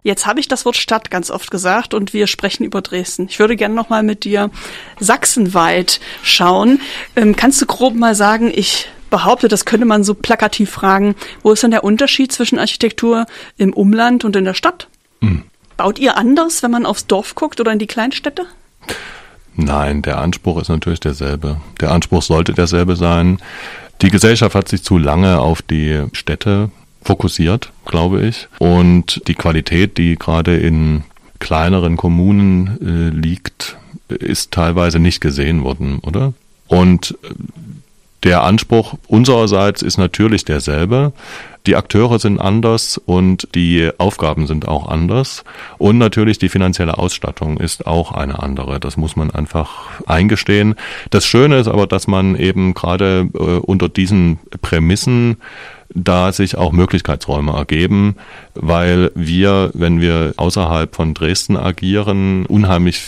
Jetzt habe ich das Wort Stadt ganz oft gesagt und wir sprechen über Dresden. Ich würde gerne noch mal mit dir sachsenweit schauen. Kannst du grob mal sagen, ich behaupte, das könnte man so plakativ fragen, wo ist denn der Unterschied zwischen Architektur im Umland und in der Stadt? Baut ihr anders, wenn man aufs Dorf guckt oder in die Kleinstädte? Nein, der Anspruch ist natürlich derselbe. Der Anspruch sollte derselbe sein. Die Gesellschaft hat sich zu lange auf die Städte fokussiert, glaube ich. Und die Qualität, die gerade in kleineren Kommunen liegt, ist teilweise nicht gesehen worden, oder? Und der Anspruch unsererseits ist natürlich derselbe. Die Akteure sind anders und die Aufgaben sind auch anders. Und natürlich die finanzielle Ausstattung ist auch eine andere. Das muss man einfach eingestehen. Das Schöne ist aber, dass man eben gerade unter diesen Prämissen da sich auch Möglichkeitsräume ergeben, weil wir, wenn wir außerhalb von Dresden agieren, unheimlich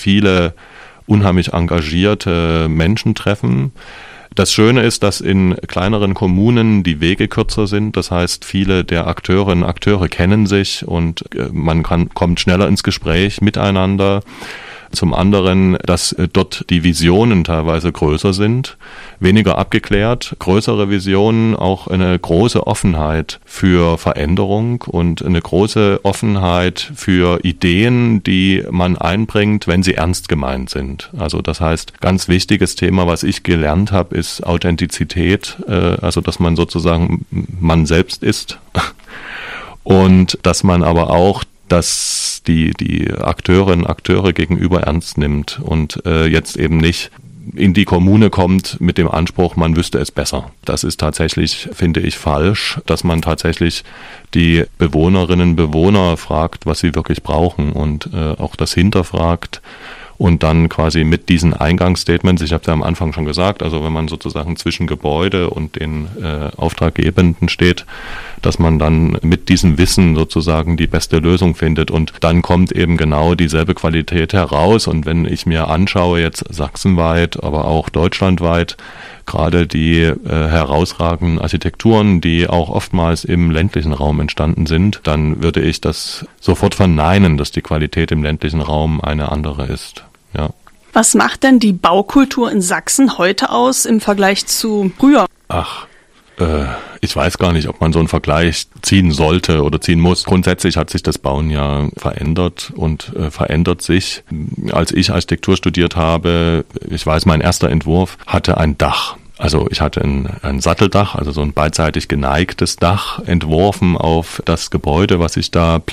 engagierte Menschen treffen. Das Schöne ist, dass in kleineren Kommunen die Wege kürzer sind. Das heißt, viele der Akteurinnen und Akteure kennen sich und man kommt schneller ins Gespräch miteinander. Zum anderen, dass dort die Visionen teilweise größer sind, weniger abgeklärt, größere Visionen, auch eine große Offenheit für Veränderung und eine große Offenheit für Ideen, die man einbringt, wenn sie ernst gemeint sind. Also das heißt, ganz wichtiges Thema, was ich gelernt habe, ist Authentizität, also dass man sozusagen man selbst ist und dass man aber auch dass die Akteurinnen und Akteure gegenüber ernst nimmt und jetzt eben nicht in die Kommune kommt mit dem Anspruch, man wüsste es besser. Das ist tatsächlich, finde ich, falsch, dass man tatsächlich die Bewohnerinnen und Bewohner fragt, was sie wirklich brauchen und auch das hinterfragt. Und dann quasi mit diesen Eingangsstatements, ich habe es ja am Anfang schon gesagt, also wenn man sozusagen zwischen Gebäude und den Auftraggebenden steht, dass man dann mit diesem Wissen sozusagen die beste Lösung findet und dann kommt eben genau dieselbe Qualität heraus. Und wenn ich mir anschaue, jetzt sachsenweit, aber auch deutschlandweit, gerade die herausragenden Architekturen, die auch oftmals im ländlichen Raum entstanden sind, dann würde ich das sofort verneinen, dass die Qualität im ländlichen Raum eine andere ist. Ja. Was macht denn die Baukultur in Sachsen heute aus im Vergleich zu früher? Ich weiß gar nicht, ob man so einen Vergleich ziehen sollte oder ziehen muss. Grundsätzlich hat sich das Bauen ja verändert und verändert sich. Als ich Architektur studiert habe, ich weiß, mein erster Entwurf hatte ein Dach. Also ich hatte ein Satteldach, also so ein beidseitig geneigtes Dach entworfen auf das Gebäude, was ich da